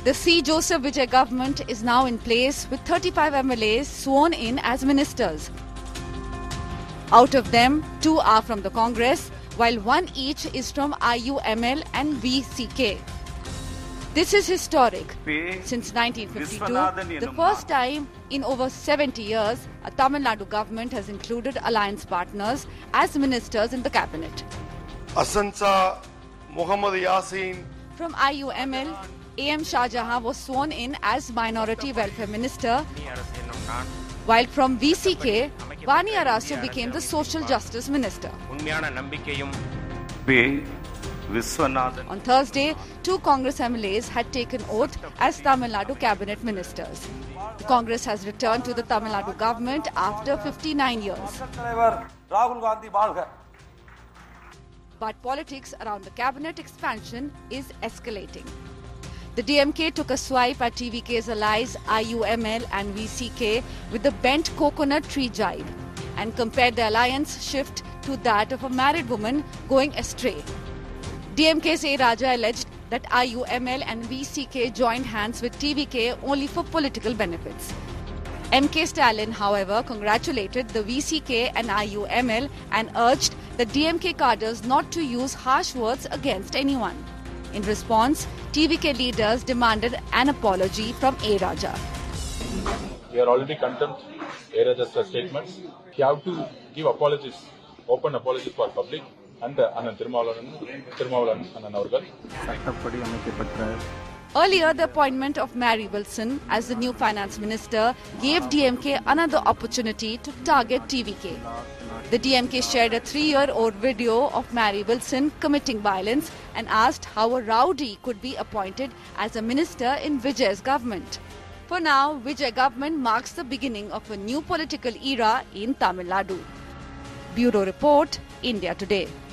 The C. Joseph Vijay government is now in place with 35 MLAs sworn in as ministers. Out of them, 2 are from the Congress, while 1 each is from IUML and VCK. This is historic. Since 1952, the first time in over 70 years, a Tamil Nadu government has included alliance partners as ministers in the cabinet. Asansa Muhammad Yasin From IUML, A.M. Shah Jahan was sworn in as Minority Welfare Minister, while from VCK, Vani Arasu became the Social Justice Minister. On Thursday, 2 Congress MLAs had taken oath as Tamil Nadu cabinet ministers. The Congress has returned to the Tamil Nadu government after 59 years. But politics around the cabinet expansion is escalating. The DMK took a swipe at TVK's allies IUML and VCK with the bent coconut tree jibe and compared the alliance shift to that of a married woman going astray. DMK's A. Raja alleged that IUML and VCK joined hands with TVK only for political benefits. MK Stalin, however, congratulated the VCK and IUML and urged the DMK cadres not to use harsh words against anyone. In response, TVK leaders demanded an apology from A. Raja. We are already condemned A. Raja's statements. We have to give apologies, open apologies for public and Anand Tirumavalan Anand Avargal. Earlier, the appointment of Mary Wilson as the new finance minister gave DMK another opportunity to target TVK. The DMK shared a 3-year-old video of Mary Wilson committing violence and asked how a rowdy could be appointed as a minister in Vijay's government. For now, Vijay government marks the beginning of a new political era in Tamil Nadu. Bureau Report, India Today.